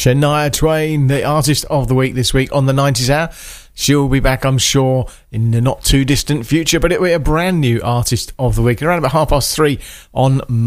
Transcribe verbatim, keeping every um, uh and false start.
Shania Twain, the artist of the week this week on the nineties Hour. She'll be back, I'm sure, in the not too distant future, but it'll be a brand new artist of the week around about half past three on